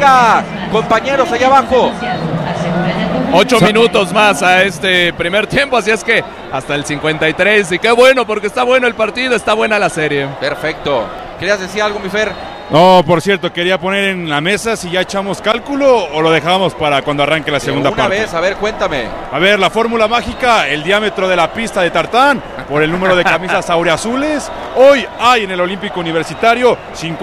llega, compañeros allá abajo. 8 minutos más a este primer tiempo, así es que hasta el 53. Y qué bueno, porque está bueno el partido, está buena la serie. Perfecto. ¿Querías decir algo, mi Fer? No, por cierto, quería poner en la mesa si ya echamos cálculo o lo dejamos para cuando arranque la segunda parte. Una vez, a ver, cuéntame. A ver, la fórmula mágica, el diámetro de la pista de tartán por el número de camisas aureazules. Hoy hay en el Olímpico Universitario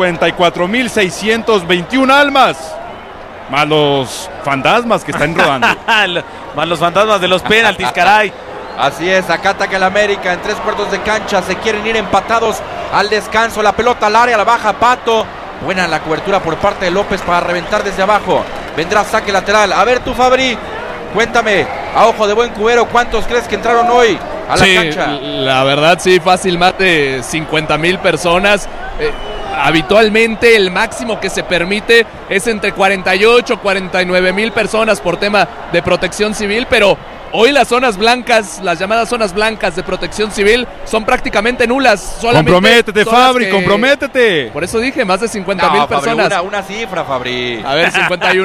54,621 almas. Más los fantasmas que están rodando. Más los fantasmas de los penaltis, caray. Así es, acá ataca el América en 3/4 de cancha. Se quieren ir empatados al descanso. La pelota al área, la baja Pato. Buena la cobertura por parte de López para reventar desde abajo. Vendrá saque lateral. A ver tú, Fabri, cuéntame, a ojo de buen cubero, ¿cuántos crees que entraron hoy a la cancha? La verdad sí, fácil más de 50,000 personas. Habitualmente el máximo que se permite es entre 48 49,000 personas por tema de protección civil, pero hoy las zonas blancas, las llamadas zonas blancas de protección civil, son prácticamente nulas. Comprométete, Fabri, comprométete. Por eso dije, más de 50,000 personas. Fabri, una cifra, Fabri. A ver,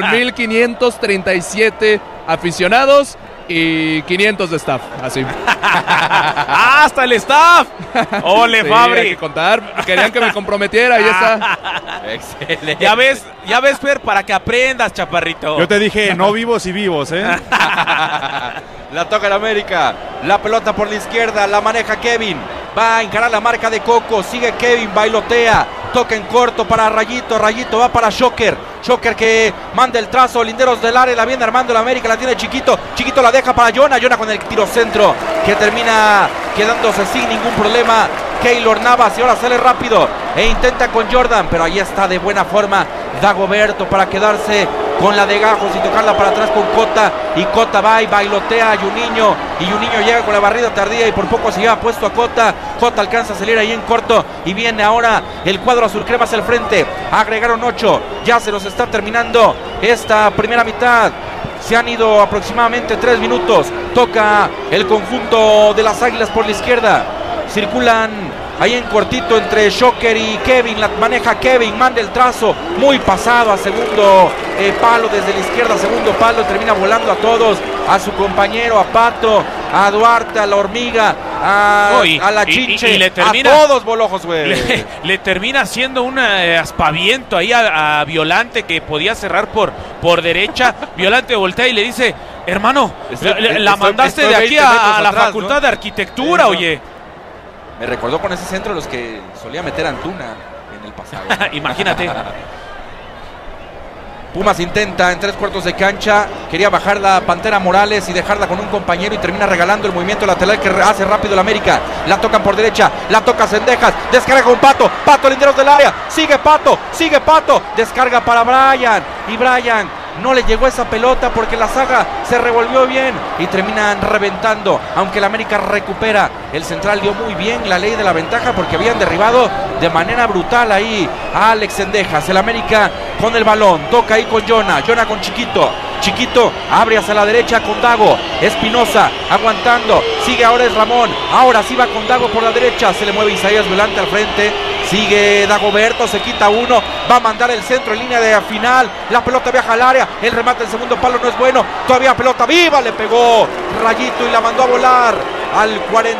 51,537 aficionados y 500 de staff, así. ¡Hasta el staff! ¡Ole, sí, Fabri! Hay que contar, querían que me comprometiera, ahí está. Excelente. Ya ves, Fer, para que aprendas, chaparrito. Yo te dije, no vivos y vivos, ¿eh? La toca el América, la pelota por la izquierda, la maneja Kevin. Va a encarar la marca de Coco, sigue Kevin, bailotea, toca en corto para Rayito, Rayito va para Shocker, Shocker que manda el trazo, linderos del área, la viene armando el América, la tiene Chiquito, Chiquito la deja para Jonah, Jonah con el tiro centro, que termina quedándose sin ningún problema. Keylor Navas y ahora sale rápido e intenta con Jordan, pero ahí está de buena forma Dagoberto para quedarse con la de Gajos y tocarla para atrás con Cota, y Cota va y bailotea a Juninho, y Juninho llega con la barrida tardía y por poco se lleva puesto a Cota. Cota alcanza a salir ahí en corto y viene ahora el cuadro azul crema hacia el frente. Agregaron 8, ya se los está terminando esta primera mitad. Se han ido aproximadamente 3 minutos. Toca el conjunto de las Águilas por la izquierda. Circulan ahí en cortito entre Shocker y Kevin. La maneja Kevin, manda el trazo. Muy pasado a segundo palo desde la izquierda. Segundo palo, termina volando a todos. A su compañero, a Pato, a Duarte, a la Hormiga, a la Chinche. Y le termina, a todos bolojos, güey. Le termina haciendo un aspaviento ahí a Violante, que podía cerrar por derecha. Violante voltea y le dice: hermano, la mandaste de aquí a la atrás, Facultad, ¿no?, de Arquitectura, oye. Me recordó con ese centro los que solía meter Antuna en el pasado. Imagínate. Pumas intenta en 3/4 de cancha, quería bajar la Pantera Morales y dejarla con un compañero y termina regalando el movimiento lateral que hace rápido el América. La tocan por derecha, la toca Cendejas, descarga con Pato, Pato linderos del área, sigue Pato, descarga para Brian, y Brian no le llegó esa pelota porque la saga se revolvió bien y terminan reventando, aunque el América recupera. El central dio muy bien la ley de la ventaja porque habían derribado de manera brutal ahí a Alex Cendejas. El América con el balón, toca ahí con Jonah con Chiquito, abre hacia la derecha con Dago, Espinosa aguantando, sigue ahora es Ramón, ahora sí va con Dago por la derecha, se le mueve Isaías Violante al frente, sigue Dagoberto, se quita uno, va a mandar el centro en línea de final, la pelota viaja al área, el remate del segundo palo no es bueno, todavía pelota viva, le pegó Rayito y la mandó a volar al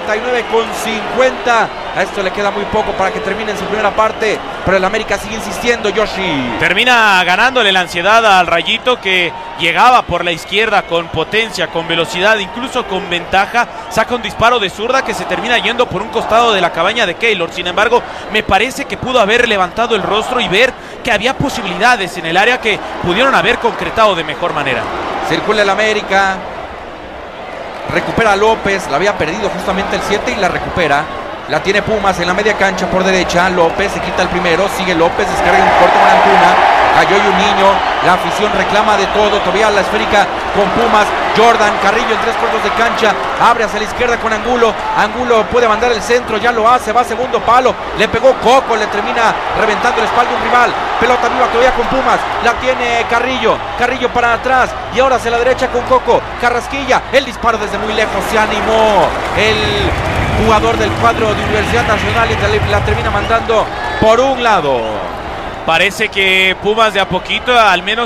49,50. A esto le queda muy poco para que termine en su primera parte, pero el América sigue insistiendo, Yoshi. Termina ganándole la ansiedad al Rayito, que llegaba por la izquierda con potencia, con velocidad, incluso con ventaja. Saca un disparo de zurda que se termina yendo por un costado de la cabaña de Keylor. Sin embargo, me parece que pudo haber levantado el rostro y ver que había posibilidades en el área que pudieron haber concretado de mejor manera. Circula el América, recupera a López, la había perdido justamente el 7 y la recupera. La tiene Pumas en la media cancha por derecha. López se quita el primero, sigue López, descarga un corto con Antuna. Cayó Juninho, la afición reclama de todo. Todavía la esférica con Pumas. Jordan, Carrillo en 3/4 de cancha. Abre hacia la izquierda con Angulo. Angulo puede mandar el centro, ya lo hace, va a segundo palo. Le pegó Coco, le termina reventando el espalda un rival. Pelota viva todavía con Pumas. La tiene Carrillo, Carrillo para atrás. Y ahora hacia la derecha con Coco. Carrasquilla, el disparo desde muy lejos. Se animó el jugador del cuadro de Universidad Nacional y la termina mandando por un lado. Parece que Pumas de a poquito, al menos